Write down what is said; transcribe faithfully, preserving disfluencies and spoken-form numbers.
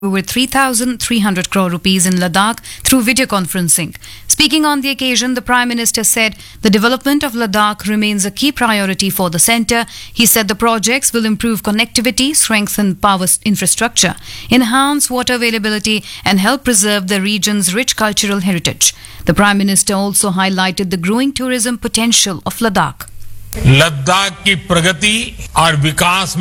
over three thousand three hundred crore rupees in Ladakh through video conferencing. Speaking on the occasion, the Prime Minister said the development of Ladakh remains a key priority for the centre. He said the projects will improve connectivity, strengthen power infrastructure, enhance water availability and help preserve the region's rich cultural heritage. The Prime Minister also highlighted the growing tourism potential of Ladakh. Ladakh की प्रगति और विकास